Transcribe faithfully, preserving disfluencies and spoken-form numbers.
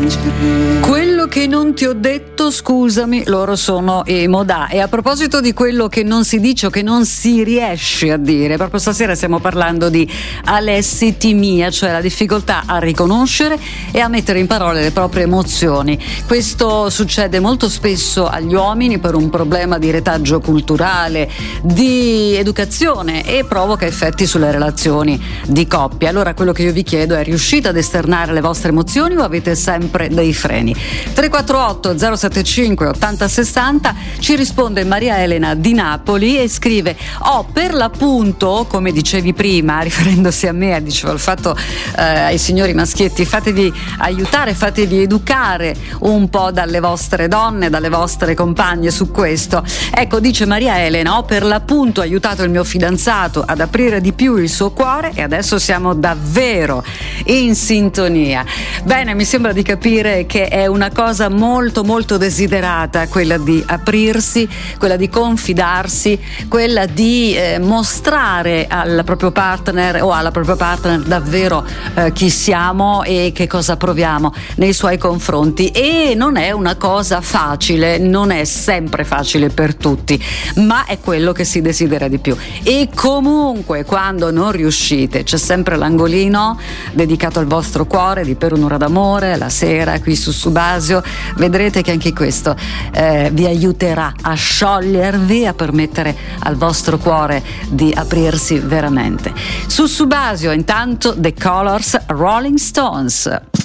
Quello che non ti ho detto, scusami, loro sono i Modà. E a proposito di quello che non si dice o che non si riesce a dire, proprio stasera stiamo parlando di alessitimia, cioè la difficoltà a riconoscere e a mettere in parole le proprie emozioni. Questo succede molto spesso agli uomini per un problema di retaggio culturale, di educazione, e provoca effetti sulle relazioni di coppia. Allora quello che io vi chiedo è: riuscite ad esternare le vostre emozioni o avete sempre dei freni? tre quattro otto zero sette cinque otto zero sei zero. Ci risponde Maria Elena di Napoli e scrive: oh, per l'appunto, come dicevi prima, riferendosi a me, diceva il fatto eh, ai signori maschietti, fatevi aiutare, fatevi educare un po' dalle vostre donne, dalle vostre compagne su questo. Ecco, dice Maria Elena: ho per l'appunto aiutato il mio fidanzato ad aprire di più il suo cuore e adesso siamo davvero in sintonia. Bene, mi sembra di capire che è una cosa molto molto desiderata quella di aprirsi, quella di confidarsi, quella di eh, mostrare al proprio partner o alla propria partner davvero eh, chi siamo e che cosa proviamo nei suoi confronti. E non è una cosa facile, non è sempre facile per tutti, ma è quello che si desidera di più. E comunque quando non riuscite c'è sempre l'angolino dedicato al vostro cuore di Per un'ora d'amore la sera qui su Subasio. Vedrete che anche questo eh, vi aiuterà a sciogliervi, a permettere al vostro cuore di aprirsi veramente. Su Subasio intanto The Colors, Rolling Stones.